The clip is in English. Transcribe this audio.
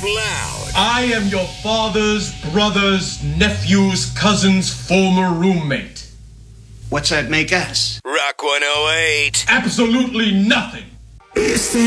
loud. I am your father's brother's nephew's cousin's former roommate. What's that make us? Rock 108. Absolutely nothing.